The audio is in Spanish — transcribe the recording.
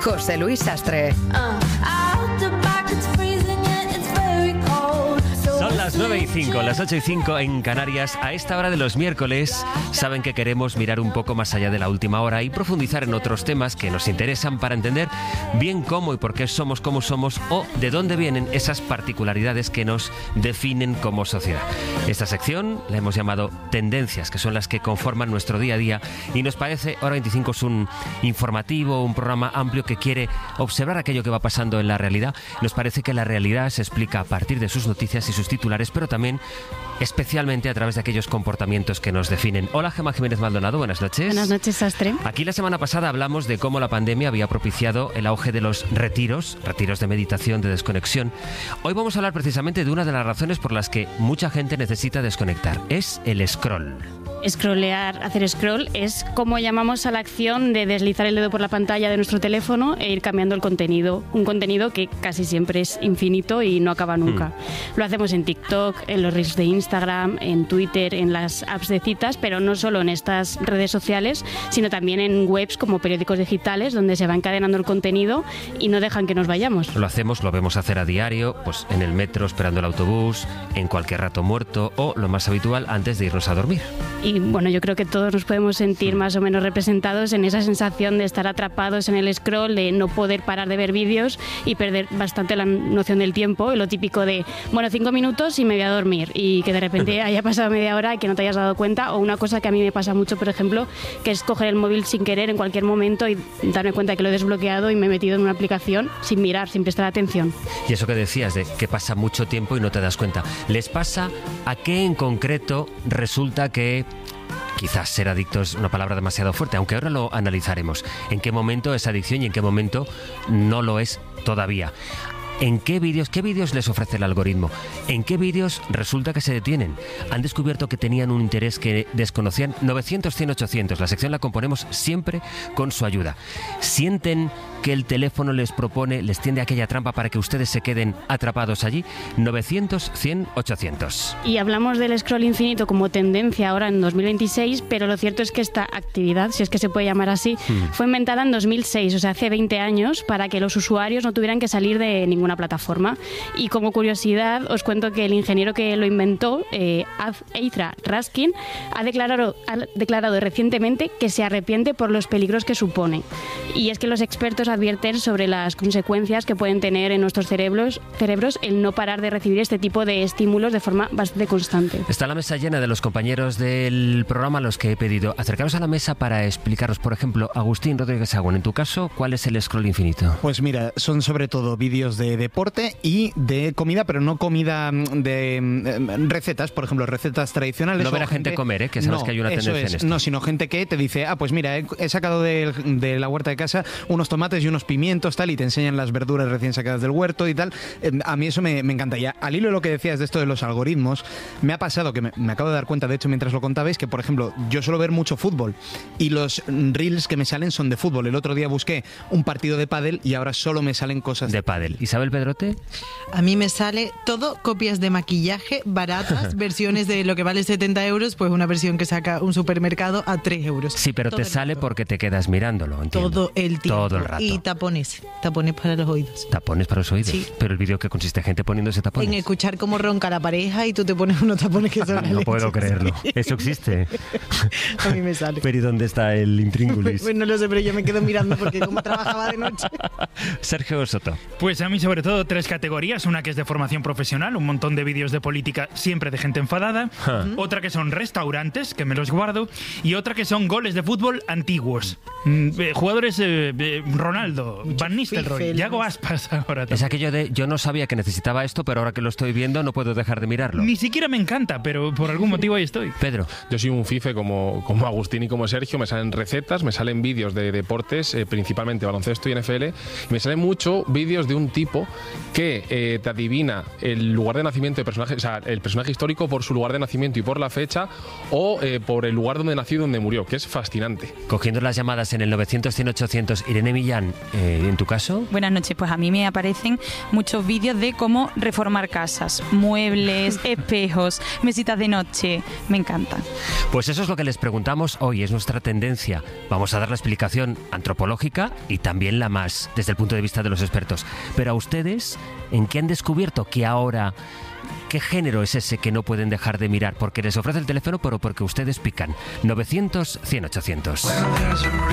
José Luis Sastre. Son las 9:05, las 8:05 en Canarias. A esta hora de los miércoles saben que queremos mirar un poco más allá de la última hora y profundizar en otros temas que nos interesan para entender bien cómo y por qué somos como somos o de dónde vienen esas particularidades que nos definen como sociedad. Esta sección la hemos llamado Tendencias, que son las que conforman nuestro día a día, y nos parece Hora 25 es un informativo, un programa amplio que quiere observar aquello que va pasando en la realidad. Nos parece que la realidad se explica a partir de sus noticias y sus titulares, pero también especialmente a través de aquellos comportamientos que nos definen. Hola, Gemma Jiménez Maldonado, buenas noches. Buenas noches, Sastre. Aquí la semana pasada hablamos de cómo la pandemia había propiciado el auge de los retiros de meditación, de desconexión. Hoy vamos a hablar precisamente de una de las razones por las que mucha gente necesita desconectar. Es el scroll. Scrollear, hacer scroll, es como llamamos a la acción de deslizar el dedo por la pantalla de nuestro teléfono e ir cambiando el contenido. Un contenido que casi siempre es infinito y no acaba nunca. Lo hacemos en TikTok, en los reels de Instagram, en Twitter, en las apps de citas, pero no solo en estas redes sociales, sino también en webs como periódicos digitales, donde se va encadenando el contenido y no dejan que nos vayamos. Lo vemos hacer a diario, pues en el metro, esperando el autobús, en cualquier rato muerto o, lo más habitual, antes de irnos a dormir. Y bueno, yo creo que todos nos podemos sentir más o menos representados en esa sensación de estar atrapados en el scroll, de no poder parar de ver vídeos y perder bastante la noción del tiempo. Y lo típico de, 5 minutos y me voy a dormir, y que de repente haya pasado media hora y que no te hayas dado cuenta. O una cosa que a mí me pasa mucho, por ejemplo, que es coger el móvil sin querer en cualquier momento y darme cuenta que lo he desbloqueado y me he metido en una aplicación sin mirar, sin prestar atención. Y eso que decías de que pasa mucho tiempo y no te das cuenta, ¿les pasa a qué en concreto resulta que quizás ser adicto es una palabra demasiado fuerte, aunque ahora lo analizaremos? ¿En qué momento es adicción y en qué momento no lo es todavía? ¿En qué vídeos les ofrece el algoritmo? ¿En qué vídeos resulta que se detienen? ¿Han descubierto que tenían un interés que desconocían? 900, 100, 800. La sección la componemos siempre con su ayuda. ¿Sienten que el teléfono les tiende aquella trampa para que ustedes se queden atrapados allí? 900, 100, 800. Y hablamos del scroll infinito como tendencia ahora en 2026, pero lo cierto es que esta actividad, si es que se puede llamar así, fue inventada en 2006, o sea, hace 20 años, para que los usuarios no tuvieran que salir de ninguna plataforma. Y como curiosidad os cuento que el ingeniero que lo inventó, Eithra Raskin, ha declarado recientemente que se arrepiente por los peligros que supone. Y es que los expertos advierten sobre las consecuencias que pueden tener en nuestros cerebros el no parar de recibir este tipo de estímulos de forma bastante constante. Está la mesa llena de los compañeros del programa a los que he pedido acercaros a la mesa para explicaros. Por ejemplo, Agustín Rodríguez Agüen, en tu caso, ¿cuál es el scroll infinito? Pues mira, son sobre todo vídeos de deporte y de comida, pero no comida de recetas, por ejemplo, recetas tradicionales. No ver a gente comer, que sabes que hay una tendencia en esto. No, sino gente que te dice, pues mira, he sacado de la huerta de casa unos tomates y unos pimientos, tal, y te enseñan las verduras recién sacadas del huerto y tal. A mí eso me encanta. Y al hilo de lo que decías de esto de los algoritmos, me ha pasado que me acabo de dar cuenta, de hecho, mientras lo contabais, que, por ejemplo, yo suelo ver mucho fútbol y los reels que me salen son de fútbol. El otro día busqué un partido de pádel y ahora solo me salen cosas de pádel. Isabel Pedrote. A mí me sale todo copias de maquillaje baratas, versiones de lo que vale 70 euros, pues una versión que saca un supermercado a 3 euros. Sí, pero todo te sale porque te quedas mirándolo, entiendo. Todo el tiempo. Todo el rato. Y tapones para los oídos. ¿Tapones para los oídos? Sí. Pero el vídeo que consiste gente poniéndose tapones. En escuchar cómo ronca la pareja y tú te pones unos tapones que son No puedo creerlo. ¿Eso existe? A mí me sale. Pero ¿y dónde está el intríngulis? Pues no lo sé, pero yo me quedo mirando porque como trabajaba de noche. Sergio Soto. Pues a mí sobre todo 3 categorías. Una que es de formación profesional, un montón de vídeos de política siempre de gente enfadada. Otra que son restaurantes, que me los guardo. Y otra que son goles de fútbol antiguos. Jugadores Ronaldo, Van Nistelrooy, Yago Aspas ahora también. Es aquello de yo no sabía que necesitaba esto, pero ahora que lo estoy viendo no puedo dejar de mirarlo. Ni siquiera me encanta, pero por algún motivo ahí estoy. Pedro. Yo soy un fife como Agustín y como Sergio. Me salen recetas, me salen vídeos de deportes, principalmente baloncesto y NFL. Y me salen mucho vídeos de un tipo que te adivina el lugar de nacimiento del personaje, o sea, el personaje histórico por su lugar de nacimiento y por la fecha, o por el lugar donde nació y donde murió, que es fascinante. Cogiendo las llamadas en el 900 100 800, Irene Millán. pican. ¿En tu caso? Buenas noches, pues a mí me aparecen muchos vídeos de cómo reformar casas, muebles, espejos, mesitas de noche, me encanta. Pues eso es lo que les preguntamos hoy, es nuestra tendencia. Vamos a dar la explicación antropológica y también la más desde el punto de vista de los expertos. Pero a ustedes, ¿en qué han descubierto que ahora... ¿Qué género es ese que no pueden dejar de mirar? Porque les ofrece el teléfono, pero porque ustedes pican. 900 100 800.